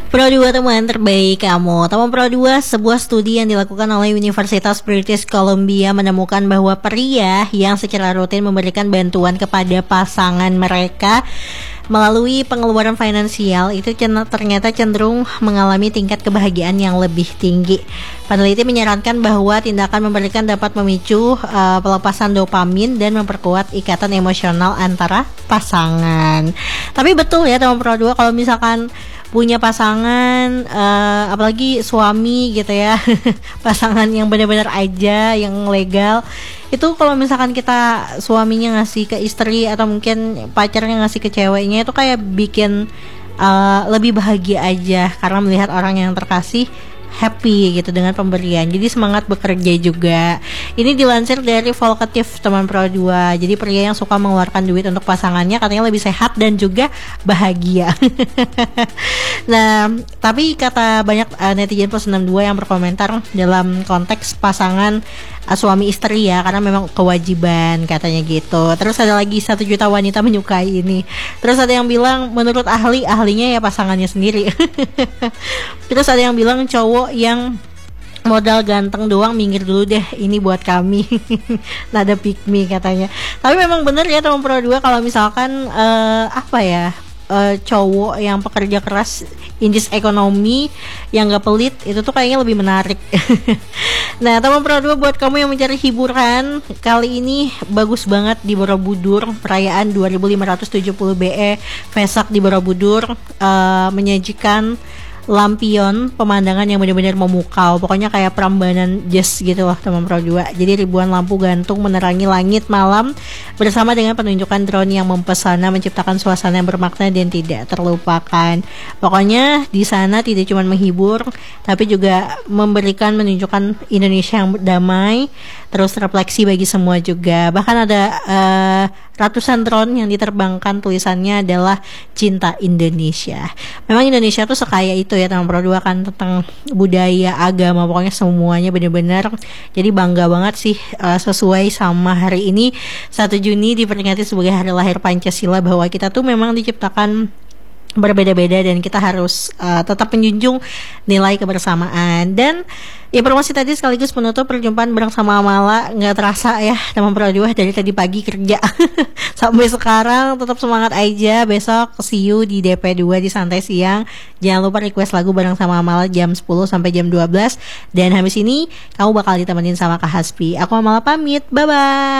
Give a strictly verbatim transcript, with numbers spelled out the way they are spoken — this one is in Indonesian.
Pro dua teman terbaik kamu. Teman Pro dua, sebuah studi yang dilakukan oleh Universitas British Columbia menemukan bahwa pria yang secara rutin memberikan bantuan kepada pasangan mereka melalui pengeluaran finansial itu ternyata cenderung mengalami tingkat kebahagiaan yang lebih tinggi. Peneliti menyarankan bahwa tindakan memberikan dapat memicu uh, pelepasan dopamin dan memperkuat ikatan emosional antara pasangan. Tapi betul ya teman Pro dua, kalau misalkan punya pasangan, uh, apalagi suami gitu ya, pasangan yang benar-benar aja, yang legal, itu kalau misalkan kita suaminya ngasih ke istri atau mungkin pacarnya ngasih ke ceweknya, itu kayak bikin uh, lebih bahagia aja karena melihat orang yang terkasih happy gitu dengan pemberian. Jadi semangat bekerja juga. Ini dilansir dari Volkatif teman Pro dua. Jadi pria yang suka mengeluarkan duit untuk pasangannya katanya lebih sehat dan juga bahagia. Nah, tapi kata banyak uh, netizen plus enam puluh dua yang berkomentar dalam konteks pasangan uh, suami istri ya, karena memang kewajiban katanya gitu. Terus ada lagi satu juta wanita menyukai ini. Terus ada yang bilang menurut ahli, ahlinya ya pasangannya sendiri. Terus ada yang bilang cowok yang modal ganteng doang minggir dulu deh, ini buat kami. Nada pick me katanya. Tapi memang bener ya teman Pro dua, kalau misalkan uh, apa ya, uh, cowok yang pekerja keras in this ekonomi yang gak pelit, itu tuh kayaknya lebih menarik. Nah teman Pro dua, buat kamu yang mencari hiburan, kali ini bagus banget di Borobudur. Perayaan dua ribu lima ratus tujuh puluh B E Vesak di Borobudur uh, menyajikan lampion, pemandangan yang benar-benar memukau. Pokoknya kayak Prambanan Jazz gitu loh teman Pro dua. Jadi ribuan lampu gantung menerangi langit malam bersama dengan penunjukan drone yang mempesona, menciptakan suasana yang bermakna dan tidak terlupakan. Pokoknya di sana tidak cuma menghibur, tapi juga memberikan, menunjukkan Indonesia yang damai, terus refleksi bagi semua juga. Bahkan ada uh, ratusan drone yang diterbangkan, tulisannya adalah Cinta Indonesia. Memang Indonesia tuh sekaya itu ya teman Pro dua, kan tentang budaya, agama, pokoknya semuanya benar-benar. Jadi bangga banget sih uh, sesuai sama hari ini satu Juni diperingati sebagai hari lahir Pancasila, bahwa kita tuh memang diciptakan berbeda-beda dan kita harus uh, tetap menjunjung nilai kebersamaan. Dan informasi tadi sekaligus penutup perjumpaan bareng sama Amala. Nggak terasa ya teman Pro dua, dari tadi pagi kerja sampai sekarang tetap semangat aja. Besok see you di D P dua di Santai Siang. Jangan lupa request lagu bareng sama Amala jam sepuluh sampai jam dua belas. Dan habis ini kamu bakal ditemenin sama Kak Hasbi. Aku Amala pamit, bye bye.